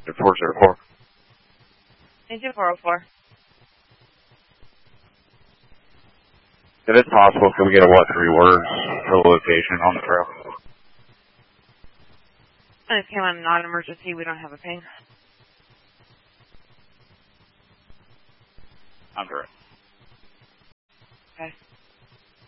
404. 22404. If it's possible, can we get a what 3 words for the location on the trail? It came on non-emergency. We don't have a ping. I'm correct. Okay.